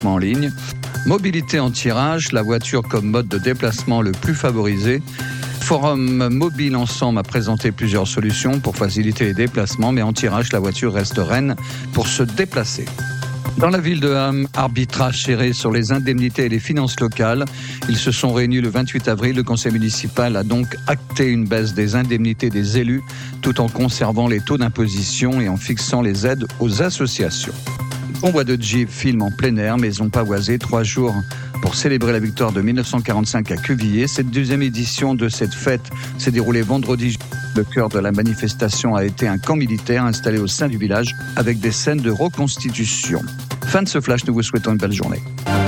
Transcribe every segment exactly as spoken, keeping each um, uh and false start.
en ligne. Mobilité en tirage, la voiture comme mode de déplacement le plus favorisé. Forum Mobile Ensemble a présenté plusieurs solutions pour faciliter les déplacements, mais en tirage, la voiture reste reine pour se déplacer. Dans la ville de Ham, arbitrage serré sur les indemnités et les finances locales. Ils se sont réunis le vingt-huit avril. Le conseil municipal a donc acté une baisse des indemnités des élus tout en conservant les taux d'imposition et en fixant les aides aux associations. Convoi de Jeep filme en plein air, maison pavoisée, trois jours pour célébrer la victoire de dix-neuf cent quarante-cinq à Quevilly. Cette deuxième édition de cette fête s'est déroulée vendredi. Le cœur de la manifestation a été un camp militaire installé au sein du village avec des scènes de reconstitution. Fin de ce flash, nous vous souhaitons une belle journée.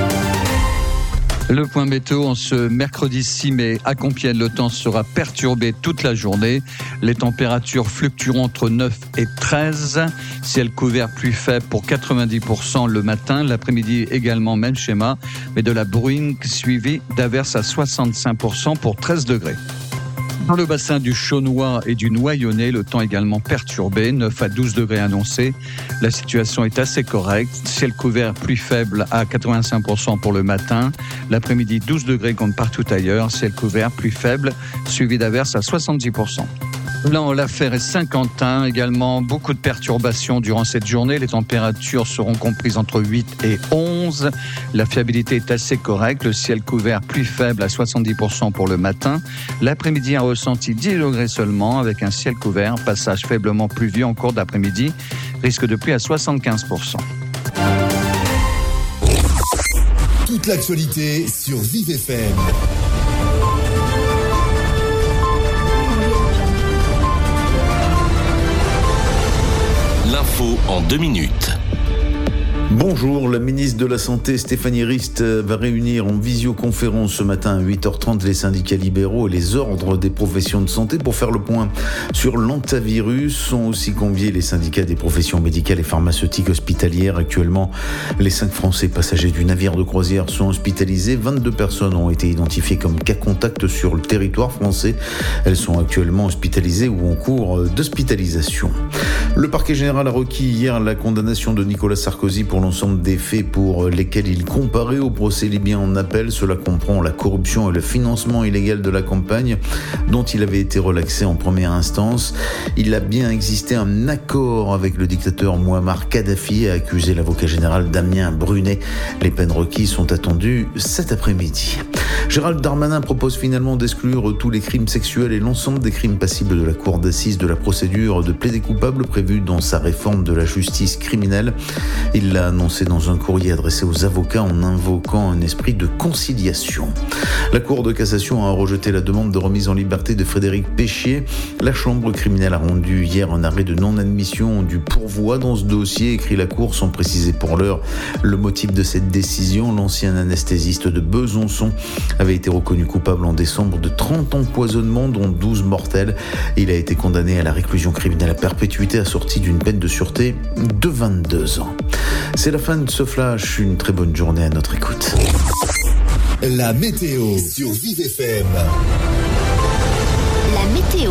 Le point météo en ce mercredi six mai à Compiègne, le temps sera perturbé toute la journée. Les températures fluctueront entre neuf et treize. Ciel couvert plus faible pour quatre-vingt-dix pour cent le matin. L'après-midi également même schéma, mais de la bruine suivie d'averses à soixante-cinq pour cent pour treize degrés. Dans le bassin du Chaunois et du Noyonnais, le temps également perturbé, neuf à douze degrés annoncés. La situation est assez correcte. Ciel couvert plus faible à quatre-vingt-cinq pour cent pour le matin. L'après-midi, douze degrés comme partout ailleurs. Ciel couvert plus faible, suivi d'averses à soixante-dix pour cent. Là, l'affaire est Saint-Quentin, également beaucoup de perturbations durant cette journée. Les températures seront comprises entre huit et onze. La fiabilité est assez correcte. Le ciel couvert plus faible à soixante-dix pour cent pour le matin. L'après-midi, un ressenti dix degrés seulement avec un ciel couvert. Passage faiblement pluvieux en cours d'après-midi. Risque de pluie à soixante-quinze pour cent. Toute l'actualité sur Vive F M. L'info en deux minutes. Bonjour, la ministre de la Santé Stéphanie Rist va réunir en visioconférence ce matin à huit heures trente les syndicats libéraux et les ordres des professions de santé pour faire le point sur l'hantavirus. Sont aussi conviés les syndicats des professions médicales et pharmaceutiques hospitalières. Actuellement, les cinq Français passagers du navire de croisière sont hospitalisés. vingt-deux personnes ont été identifiées comme cas contact sur le territoire français. Elles sont actuellement hospitalisées ou en cours d'hospitalisation. Le parquet général a requis hier la condamnation de Nicolas Sarkozy pour l'ensemble des faits pour lesquels il comparait au procès libyen en appel. Cela comprend la corruption et le financement illégal de la campagne dont il avait été relaxé en première instance. Il a bien existé un accord avec le dictateur Mouammar Kadhafi, a accusé l'avocat général Damien Brunet. Les peines requises sont attendues cet après-midi. Gérald Darmanin propose finalement d'exclure tous les crimes sexuels et l'ensemble des crimes passibles de la cour d'assises de la procédure de plaider coupable prévue dans sa réforme de la justice criminelle. Il l'a annoncé dans un courrier adressé aux avocats en invoquant un esprit de conciliation. La Cour de cassation a rejeté la demande de remise en liberté de Frédéric Péchier. La chambre criminelle a rendu hier un arrêt de non-admission du pourvoi dans ce dossier, écrit la Cour, sans préciser pour l'heure le motif de cette décision. L'ancien anesthésiste de Besançon avait été reconnu coupable en décembre de trente empoisonnements, dont douze mortels. Il a été condamné à la réclusion criminelle à perpétuité assortie d'une peine de sûreté de vingt-deux ans. C'est la fin de ce flash. Une très bonne journée à notre écoute. La météo sur Vive F M. La météo.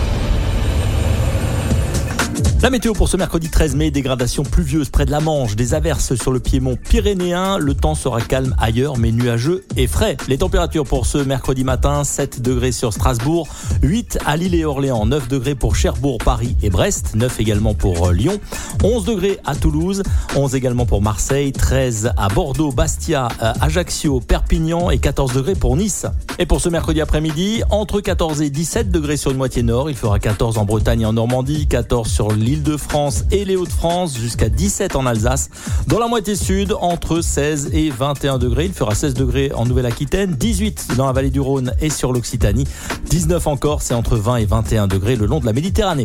La météo pour ce mercredi treize mai, dégradation pluvieuse près de la Manche, des averses sur le piémont pyrénéen. Le temps sera calme ailleurs, mais nuageux et frais. Les températures pour ce mercredi matin, sept degrés sur Strasbourg, huit à Lille et Orléans, neuf degrés pour Cherbourg, Paris et Brest, neuf également pour Lyon, onze degrés à Toulouse, onze également pour Marseille, treize à Bordeaux, Bastia, Ajaccio, Perpignan et quatorze degrés pour Nice. Et pour ce mercredi après-midi, entre quatorze et dix-sept degrés sur une moitié nord, il fera quatorze en Bretagne et en Normandie, quatorze sur l'île Île-de-France et les Hauts-de-France, jusqu'à dix-sept en Alsace. Dans la moitié sud, entre seize et vingt et un degrés. Il fera seize degrés en Nouvelle-Aquitaine, dix-huit dans la vallée du Rhône et sur l'Occitanie, dix-neuf en Corse et entre vingt et vingt et un degrés le long de la Méditerranée.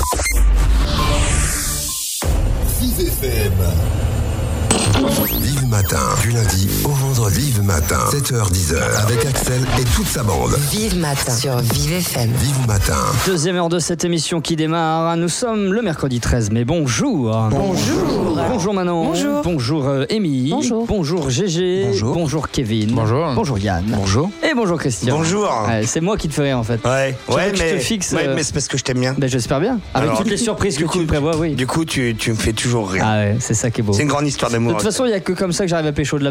Vive F M. Vive Matin, du lundi au vendredi. Vive Matin, sept heures dix heures, avec Axel et toute sa bande. Vive Matin sur Vive F M. Vive Matin. Deuxième heure de cette émission qui démarre. Nous sommes le mercredi treize mai. Bonjour. Bonjour. Bonjour Manon. Bonjour. Bonjour euh, Amy. Bonjour. Bonjour Gégé. Bonjour. Bonjour Kevin. Bonjour. Bonjour Yann. Bonjour. Et bonjour Christian. Bonjour. Ouais, c'est moi qui te fais rire en fait. Ouais, Tu veux ouais, que je mais, te fixe, ouais, euh, mais c'est parce que je t'aime bien. Ben, j'espère bien. Avec Alors, toutes les surprises que du coup, tu me prévois, oui. Du coup, tu, tu me fais toujours rire. Ah ouais, c'est ça qui est beau. C'est une grande histoire d'amour. toute façon, il n'y a que comme ça que j'arrive à pécho de la